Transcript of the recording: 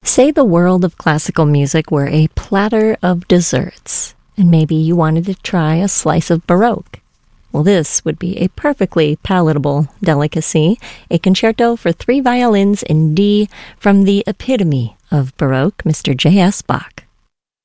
Say the world of classical music were a platter of desserts, and maybe you wanted to try a slice of Baroque. Well, this would be a perfectly palatable delicacy, a concerto for 3 violins in D from the epitome of Baroque, Mr. J.S. Bach.